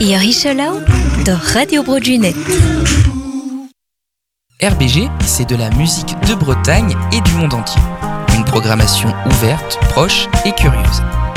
Iorichelau de Radio Brodunet. RBG, c'est de la musique de Bretagne et du monde entier. Une programmation ouverte, proche et curieuse.